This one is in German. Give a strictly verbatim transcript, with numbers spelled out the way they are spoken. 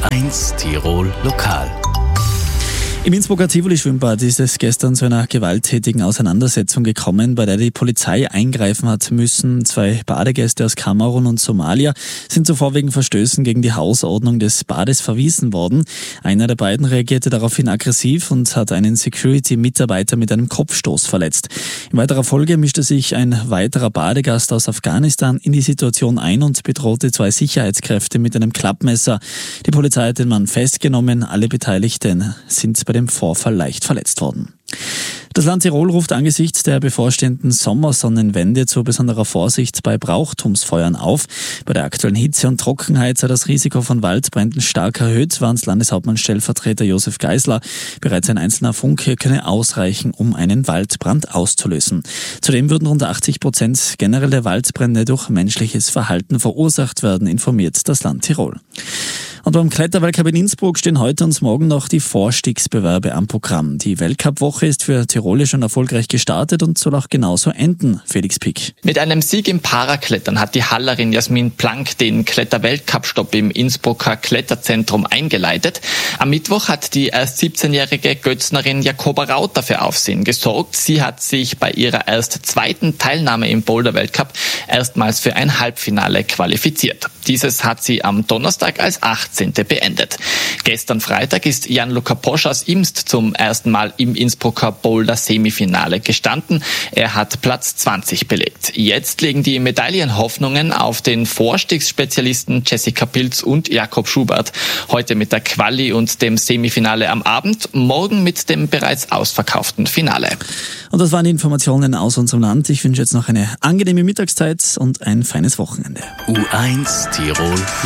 eins Tirol Lokal. Im Innsbrucker Tivoli-Schwimmbad ist es gestern zu einer gewalttätigen Auseinandersetzung gekommen, bei der die Polizei eingreifen hat müssen. Zwei Badegäste aus Kamerun und Somalia sind zuvor wegen Verstößen gegen die Hausordnung des Bades verwiesen worden. Einer der beiden reagierte daraufhin aggressiv und hat einen Security-Mitarbeiter mit einem Kopfstoß verletzt. In weiterer Folge mischte sich ein weiterer Badegast aus Afghanistan in die Situation ein und bedrohte zwei Sicherheitskräfte mit einem Klappmesser. Die Polizei hat den Mann festgenommen. Alle Beteiligten sind bei dem Vorfall leicht verletzt worden. Das Land Tirol ruft angesichts der bevorstehenden Sommersonnenwende zu besonderer Vorsicht bei Brauchtumsfeuern auf. Bei der aktuellen Hitze und Trockenheit sei das Risiko von Waldbränden stark erhöht, warnt Landeshauptmann-Stellvertreter Josef Geisler. Bereits ein einzelner Funke könne ausreichen, um einen Waldbrand auszulösen. Zudem würden rund achtzig Prozent generelle Waldbrände durch menschliches Verhalten verursacht werden, informiert das Land Tirol. Und beim Kletterweltcup in Innsbruck stehen heute und morgen noch die Vorstiegsbewerbe am Programm. Die Weltcup-Woche ist für Tirol schon erfolgreich gestartet und soll auch genauso enden. Felix Pick. Mit einem Sieg im Paraklettern hat die Hallerin Jasmin Plank den Kletter-Weltcup-Stopp im Innsbrucker Kletterzentrum eingeleitet. Am Mittwoch hat die erst siebzehnjährige Götznerin Jakoba Rauter für Aufsehen gesorgt. Sie hat sich bei ihrer erst zweiten Teilnahme im Boulder-Weltcup erstmals für ein Halbfinale qualifiziert. Dieses hat sie am Donnerstag als achtzehnte beendet. Gestern Freitag ist Jan-Luca Posch aus Imst zum ersten Mal im Innsbrucker Boulder-Semifinale gestanden. Er hat Platz zwanzig belegt. Jetzt legen die Medaillenhoffnungen auf den Vorstiegsspezialisten Jessica Pilz und Jakob Schubert. Heute mit der Quali und dem Semifinale am Abend, morgen mit dem bereits ausverkauften Finale. Und das waren die Informationen aus unserem Land. Ich wünsche jetzt noch eine angenehme Mittagszeit und ein feines Wochenende. U eins Tirol